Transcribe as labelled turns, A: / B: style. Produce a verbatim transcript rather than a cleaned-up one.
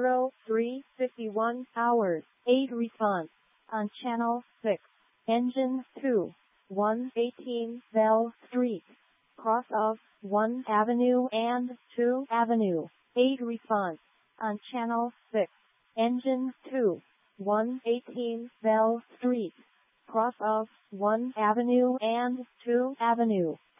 A: zero three fifty-one hours, eight response. On channel six, engine two, one eighteen Bell Street, cross of one Avenue and two Avenue, eight response. On channel six, engine two, one eighteen Bell Street, cross of one Avenue and two Avenue,